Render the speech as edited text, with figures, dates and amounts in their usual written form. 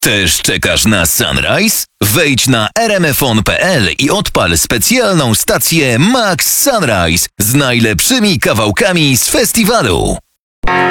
Też czekasz na Sunrise? Wejdź na rmfon.pl i odpal specjalną stację Max Sunrise z najlepszymi kawałkami z festiwalu.